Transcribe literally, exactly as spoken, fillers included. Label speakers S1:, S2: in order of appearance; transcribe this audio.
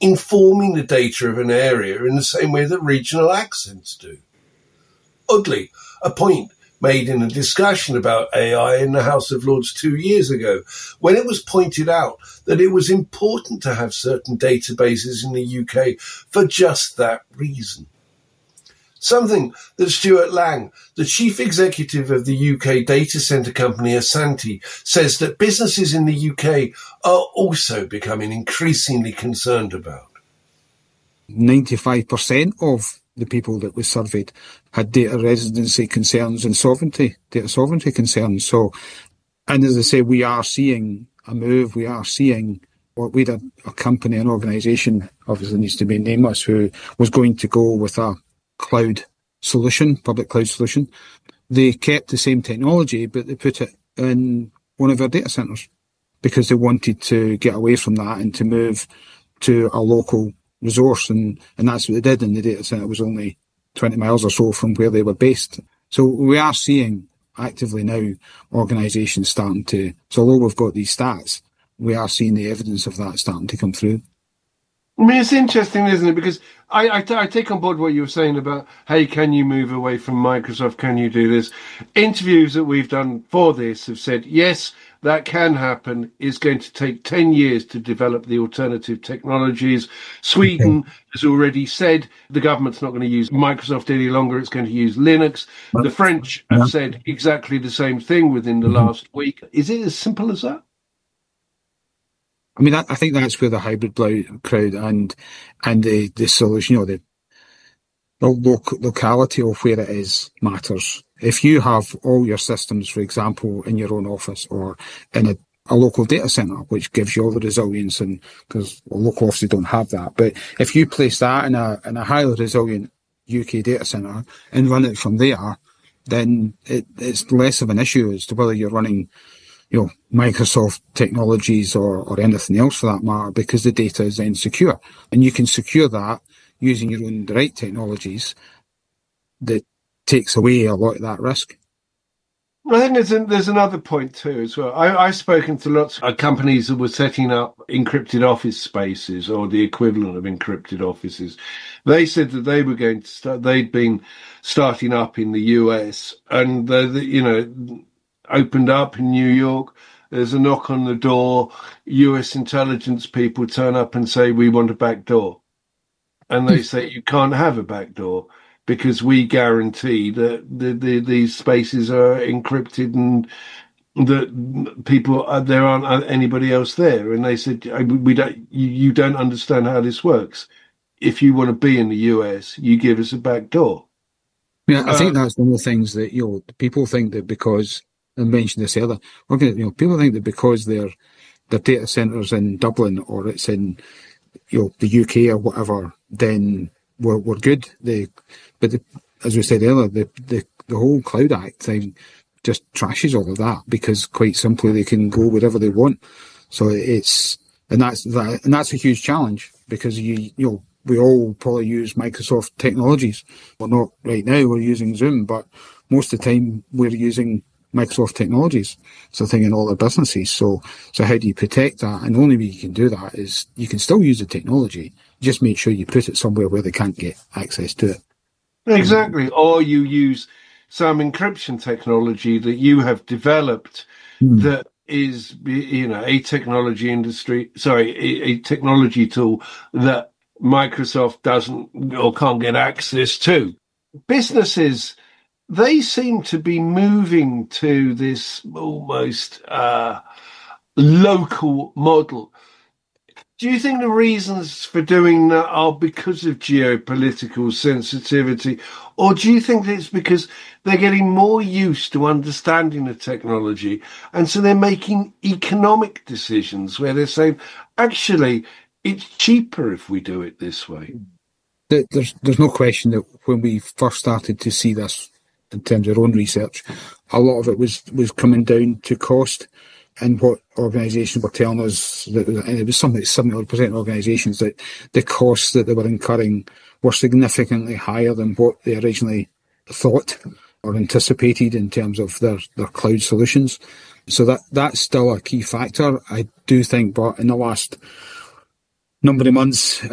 S1: informing the data of an area in the same way that regional accents do. Oddly, a point made in a discussion about A I in the House of Lords two years ago, when it was pointed out that it was important to have certain databases in the U K for just that reason. Something that Stuart Lang, the chief executive of the U K data centre company Asanti, says that businesses in the U K are also becoming increasingly concerned about.
S2: ninety-five percent of the people that we surveyed had data residency concerns and sovereignty, data sovereignty concerns. So, and as I say, we are seeing a move, we are seeing what we had a, a company, an organisation, obviously needs to be nameless, who was going to go with a cloud solution, public cloud solution. They kept the same technology, but they put it in one of our data centres because they wanted to get away from that and to move to a local resource, and, and that's what they did, and the data centre was only twenty miles or so from where they were based. So we are seeing actively now organisations starting to, so although we've got these stats, we are seeing the evidence of that starting to come through.
S3: I mean, it's interesting, isn't it? Because I, I, I take on board what you were saying about, hey, can you move away from Microsoft? Can you do this? Interviews that we've done for this have said, yes, that can happen. It's going to take ten years to develop the alternative technologies. Sweden okay. has already said the government's not going to use Microsoft any longer. It's going to use Linux. The French have yeah. said exactly the same thing within the mm-hmm. last week. Is it as simple as that?
S2: I mean, I, I think that's where the hybrid crowd and and the, the solution, you know, the, the loc- locality of where it is matters. If you have all your systems, for example, in your own office or in a, a local data centre, which gives you all the resilience, and because well, local offices don't have that, but if you place that in a in a highly resilient U K data centre and run it from there, then it, it's less of an issue as to whether you're running, you know, Microsoft technologies or, or anything else for that matter, because the data is then secure. And you can secure that using your own direct technologies that takes away a lot of that risk.
S3: I think there's, a, there's another point too as well. I, I've spoken to lots of companies that were setting up encrypted office spaces or the equivalent of encrypted offices. They said that they were going to start, they'd been starting up in the U S and, the, the, you know, opened up in New York. There's a knock on the door. U S intelligence people turn up and say, we want a back door. And they say, you can't have a back door because we guarantee that the, the, these spaces are encrypted and that people, uh, there aren't anybody else there. And they said, we don't, you, you don't understand how this works. If you want to be in the U S, you give us a back door.
S2: Yeah, I think uh, that's one of the things that, you know, people think that because, I mentioned this earlier, we're gonna, you know, people think that because their their data centres in Dublin or it's in, you know, the U K or whatever, then we're we're good. They, but the, as we said earlier, the, the the whole Cloud Act thing just trashes all of that because quite simply they can go wherever they want. So it's and that's that, and that's a huge challenge because you you know we all probably use Microsoft technologies. Well, not right now. We're using Zoom, but most of the time we're using Microsoft technologies, so thing in all their businesses. So, so how do you protect that? And the only way you can do that is you can still use the technology. Just make sure you put it somewhere where they can't get access to it.
S3: Exactly. Or you use some encryption technology that you have developed mm. that is, you know, a technology industry, sorry, a, a technology tool that Microsoft doesn't or can't get access to. Businesses, they seem to be moving to this almost uh, local model. Do you think the reasons for doing that are because of geopolitical sensitivity, or do you think it's because they're getting more used to understanding the technology, and so they're making economic decisions where they're saying, actually, it's cheaper if we do it this way?
S2: There's, there's no question that when we first started to see this, in terms of our own research, a lot of it was, was coming down to cost, and what organisations were telling us, that, and it was something like seventy odd percent of organisations, that the costs that they were incurring were significantly higher than what they originally thought or anticipated in terms of their, their cloud solutions. So that that's still a key factor, I do think, but in the last number of months,